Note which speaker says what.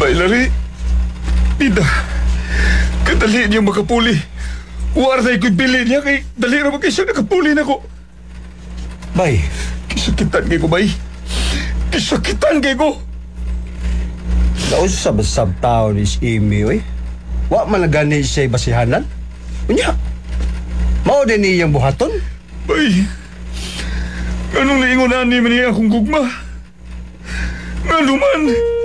Speaker 1: Lari. Tida. Kadali niyo makapuli. Warnay ko'y bili niya kay dali naman kayo siya nakapuli na ko.
Speaker 2: Bay,
Speaker 1: Kisakitan kay ko, bay. Kisakitan kay ko.
Speaker 2: nausab-sab tao ni si Amy, oy. Wa man na gani siya basihanan. Unya, mao din niyang buhaton.
Speaker 1: Bay. Anong naingunan ni man niya akong gugma? Nga naman.